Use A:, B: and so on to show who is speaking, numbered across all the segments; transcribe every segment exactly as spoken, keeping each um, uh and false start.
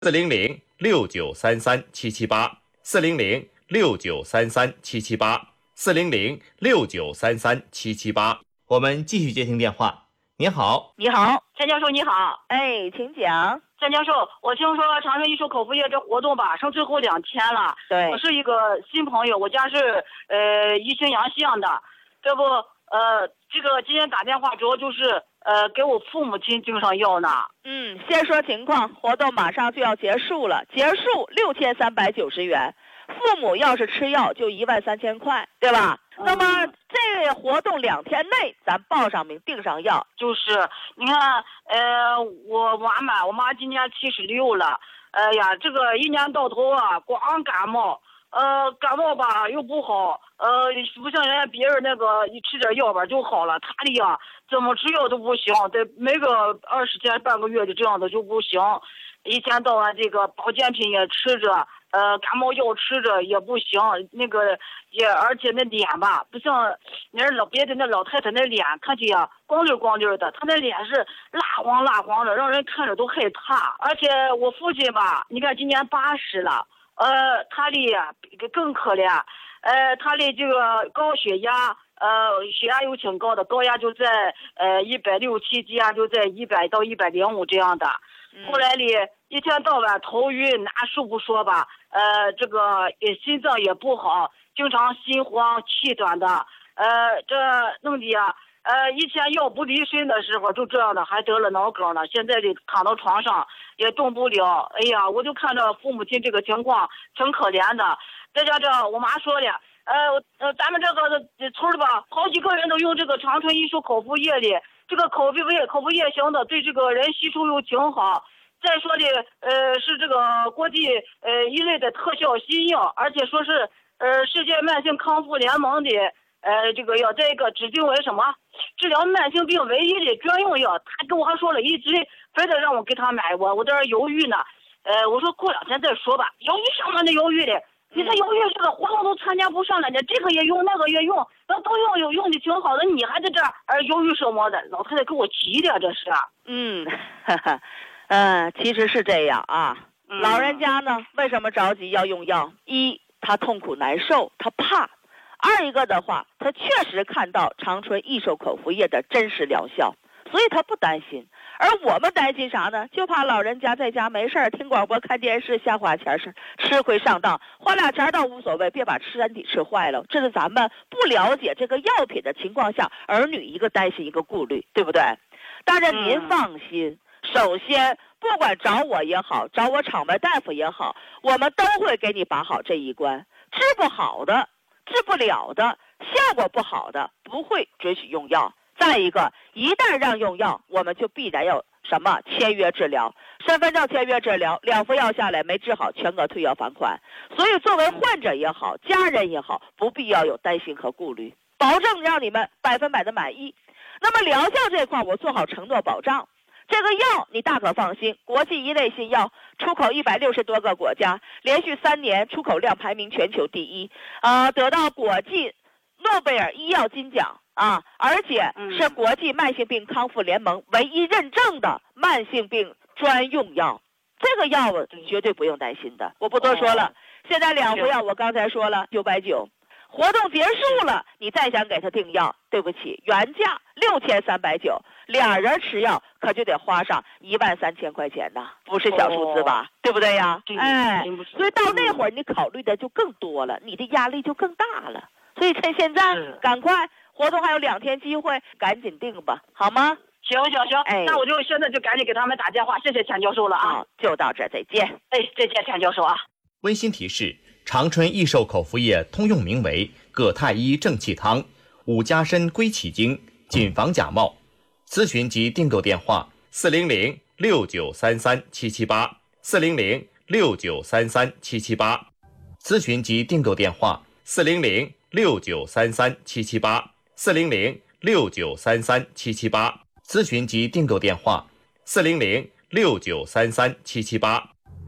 A: 四零零六九三三七七八，四零零六九三三七七八，四零零六九三三七七八。我们继续接听电话。您好，
B: 你好，
C: 陈教授你好。
B: 哎，请讲。
C: 陈教授，我听说长春艺术口服液这活动吧，剩最后两天了。
B: 对，
C: 我是一个新朋友，我家是呃宜兴阳县的，这不呃这个今天打电话主要就是呃给我父母亲订上药呢。
B: 嗯，先说情况，活动马上就要结束了，结束六千三百九十元。父母要是吃药就一万三千块，对吧？嗯、那么这活动两天内咱报上名订上药，
C: 就是你看，呃，我妈妈，我妈今年七十六了，哎呀，这个一年到头啊，光感冒，呃，感冒吧又不好，呃，不像人家别人那个一吃点药吧就好了，她的呀怎么吃药都不行，得每个二十天半个月的这样的就不行，一天到晚这个保健品也吃着。呃，感冒药吃着也不行，那个也而且那脸吧，不像那老别的那老太太那脸看起呀光溜光溜的，她那脸是蜡黄蜡黄的，让人看着都害怕。而且我父亲吧，你看今年八十了，呃，他的更可怜，呃，他的这个高血压。呃，血压又挺高的，高压就在呃一百六七，低压就在一百到一百零五这样的。后来里一天到晚头晕难受不说吧，呃，这个也心脏也不好，经常心慌气短的，呃，这弄的呀，呃，以前药不离身的时候就这样的，还得了脑梗了，现在的躺到床上也动不了。哎呀，我就看着父母亲这个情况挺可怜的，再加上我妈说的。呃呃，咱们这个村的吧，好几个人都用这个长春艺术口服液里，这个口服液口服液型的对这个人吸收又挺好。再说的呃是这个国际呃一类的特效新药，而且说是呃世界慢性康复联盟的呃这个药，再一个指定为什么治疗慢性病唯一的专用药。他跟我还说了，一直非得让我给他买，我我在这犹豫呢。呃，我说过两天再说吧，犹豫什么的犹豫的。你这犹豫这个活动都参加不上了，你这个也用那个也用，那都用有用的挺好的，你还在这儿犹豫什么的？老太太给我急的这是。
B: 嗯，哈哈，呃，其实是这样啊。
C: 嗯、
B: 老人家呢，为什么着急要用药？一，他痛苦难受，他怕；二一个的话，他确实看到长春益寿口服液的真实疗效，所以他不担心。而我们担心啥呢？就怕老人家在家没事听广播看电视瞎花钱，是吃亏上当，花俩钱倒无所谓，别把身体吃坏了。这是咱们不了解这个药品的情况下，儿女一个担心一个顾虑，对不对？但是您放心，嗯、首先不管找我也好，找我场外大夫也好，我们都会给你把好这一关。治不好的、治不了的、效果不好的，不会准许用药。再一个，一旦让用药，我们就必然要什么签约治疗，身份证签约治疗，两副药下来没治好，全额退药返款。所以作为患者也好，家人也好，不必要有担心和顾虑，保证让你们百分百的满意。那么疗效这块，我做好承诺保障。这个药你大可放心，国际一类新药，出口一百六十多个国家，连续三年出口量排名全球第一，呃，得到国际诺贝尔医药金奖。啊，而且是国际慢性病康复联盟唯一认证的慢性病专用药，这个药绝对不用担心的。我不多说了，现在两副药我刚才说了九百九，活动结束了，你再想给他订药，对不起，原价六千三百九，俩人吃药可就得花上一万三千块钱呢，不是小数字吧？对不对呀？哎，所以到那会儿你考虑的就更多了，你的压力就更大了。所以趁现在赶快。活动还有两天机会，赶紧定吧，好吗？
C: 行行行，哎，那我就现在就赶紧给他们打电话，谢谢钱教授了啊！
B: 哦、就到这儿，再见。
C: 哎，再见，钱教授啊！
A: 温馨提示：长春益寿口服液通用名为葛太医正气汤、五加参归气精，谨防假冒。咨询及订购电话：四零零六九三三七七八，四零零六九三三七七八。咨询及订购电话：四零零六九三三七七八。四零零六九三三七七八，咨询及订购电话：四零零六九三三七七八。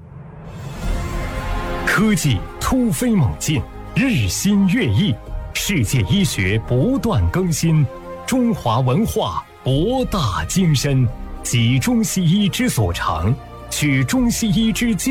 D: 科技突飞猛进，日新月异，世界医学不断更新，中华文化博大精深，集中西医之所长， 取中西医之精